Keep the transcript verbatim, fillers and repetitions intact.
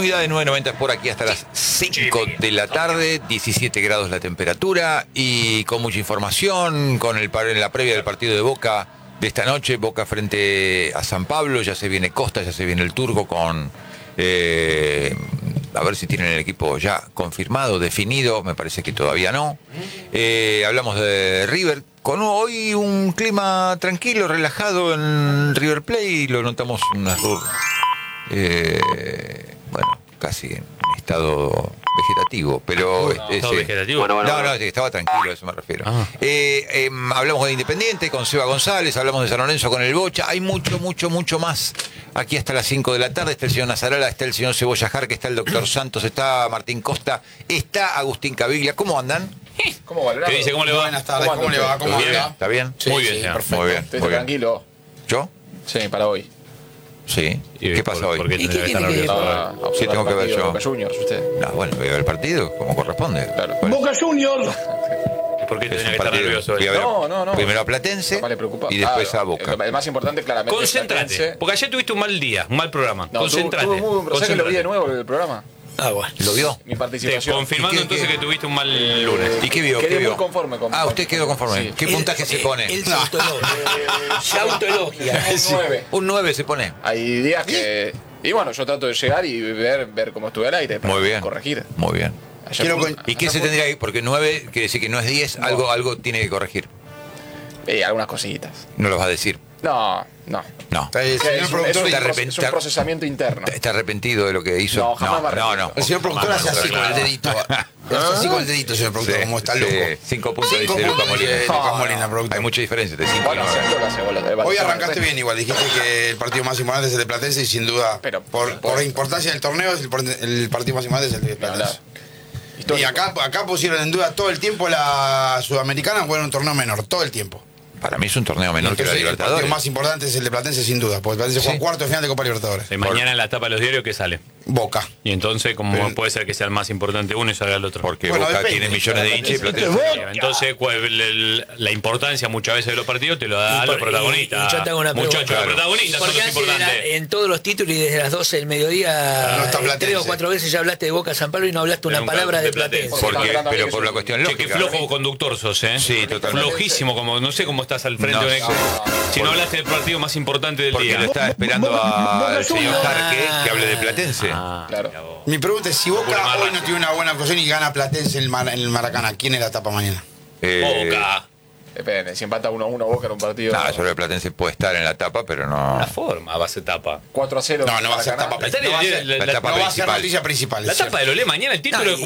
Continuidad de nueve noventa por aquí hasta las cinco de la tarde, diecisiete grados la temperatura y con mucha información, con el en la previa del partido de Boca de esta noche, Boca frente a San Pablo, ya se viene Costa, ya se viene el Turco con... Eh, a ver si tienen el equipo ya confirmado, definido, me parece que todavía no. Eh, hablamos de River, con hoy un clima tranquilo, relajado en River Plate, lo notamos unas eh, bueno, casi en estado vegetativo, pero no, ese, estado vegetativo. Bueno, bueno, no, bueno. no, estaba tranquilo, a eso me refiero. Ah. Eh, eh, hablamos de Independiente con Seba González, hablamos de San Lorenzo con el Bocha, hay mucho, mucho, mucho más. Aquí hasta las cinco de la tarde está el señor Nazarala, está el señor Cebolla Jarque, está el doctor Santos, está Martín Costa, está Agustín Caviglia. ¿Cómo andan? ¿Cómo va? ¿Qué dice? ¿Cómo le va? Buenas tardes, ¿cómo, ¿Cómo le va? ¿Cómo bien? va? ¿Está bien? Sí, muy bien, sí, sí, perfecto. muy bien. Estoy Muy bien. tranquilo. ¿Yo? Sí, para hoy. Sí. ¿Qué pasa hoy? ¿Por qué ¿Y qué tiene que ver? Ah, ¿Qué tengo que ver yo? Boca Juniors, usted. No, bueno, voy a ver el partido como corresponde. Claro. Bueno, Boca Juniors. ¿Por qué es tenía un que estar partido. nervioso? Voy a ver No, no, no. primero a Platense Vale, preocupado. y después Ah, a Boca. El, el más importante, claramente. Concéntrate, Platense. porque ayer tuviste un mal día, un mal programa. No, Concéntrate. tuve, tuve muy, ¿sabes que lo vi de nuevo el programa? Ah, bueno. ¿Lo vio? Mi Te- participación. confirmando ¿Y qué- entonces qué? que tuviste un mal lunes. ¿Y qué vio? Quedé ¿Qué vio? muy conforme con- Ah, usted quedó conforme. Sí. ¿Qué puntaje se pone? Él se autoelogia. Se autoelogia. Un nueve. Un nueve se pone. Hay días que... Y bueno, yo trato de llegar y ver, ver cómo estuve al aire para Muy bien. corregir. Muy bien. Ayer Quiero fue- con- ¿Y qué ayer se fue- tendría que ir? Porque nueve quiere decir que no es diez, No. algo, algo tiene que corregir. Eh, algunas cositas. No lo vas a decir. No, no. No. El Es, señor un, es, productor un, está proce- arrepent- es un procesamiento interno. ¿Está arrepentido de lo que hizo? No, jamás me no, arrepiento. no. El señor productor hace así con el dedito. Hace así con el dedito, señor productor, Sí, como está sí. loco. Cinco puntos Cinco dice Lucas puntos, Molina. dice Lucas Molina, productor. Hay mucha diferencia de cinco y Bueno, nueve. hace lo hace, boludo. Eh, Hoy vale, arrancaste sí. bien igual, dijiste que el partido más importante es el de Platense y sin duda, Pero, por, por- por la importancia del torneo, es el, por- el partido más importante es el de Platense. Y Histórico. acá, acá pusieron en duda todo el tiempo la Sudamericana, o era un torneo menor, todo el tiempo. Para mí es un torneo menor que la Entonces, el Libertadores. partido más importante es el de Platense sin duda, porque Platense juega Sí. cuarto de final de Copa Libertadores. Y mañana en la tapa de los diarios, ¿qué sale? Boca. Y entonces, ¿cómo Pero- puede ser que sea el más importante uno y salga el otro? Porque Bueno, Boca depende. tiene millones de hinchas y Platense. Entonces, ¿cuál- el- el- la importancia muchas veces de los partidos te lo Y da por- los y- protagonistas. y yo te hago una pregunta. Muchachos, los Claro. protagonistas son Porque los antes importantes. era- en todos los títulos y desde las doce del mediodía, No está eh, Platense. tres o cuatro veces ya hablaste de Boca San Pablo y no hablaste una Nunca palabra de de Platense. Platense. Porque, Está pero bien por que la sí. cuestión Che, lógica. qué flojo conductor sos, ¿eh? Sí, totalmente. Flojísimo, como no sé cómo estás al frente No de un sé. Si no hablaste del partido más importante del Porque día. lo estaba esperando al señor Juniors. Jarque que hable de Platense. Ah, Claro. mira vos. Mi pregunta es, si Boca Locura hoy más no tiene una buena actuación y gana Platense en el, Mar- en el Maracaná, ¿quién es la tapa mañana? Eh, Boca. Depende, si empata uno a uno Boca en un partido. No, sobre Platense puede estar en la tapa, pero no. Una forma va a ser tapa. cuatro a cero. No, no va a ser Maracaná. tapa La, principal. No va a ser, la- la la- tapa no va a ser principal. noticia principal. la es tapa cierto. de lo lee mañana, el título No, de y-